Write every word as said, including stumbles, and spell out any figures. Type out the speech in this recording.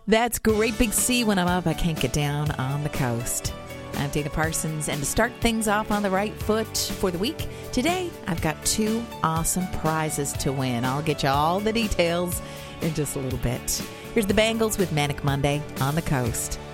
That's Great Big Sea when I'm up. I can't get down on the coast. I'm Dana Parsons, and to start things off on the right foot for the week, today I've got two awesome prizes to win. I'll get you all the details in just a little bit. Here's the Bangles with Manic Monday on the coast.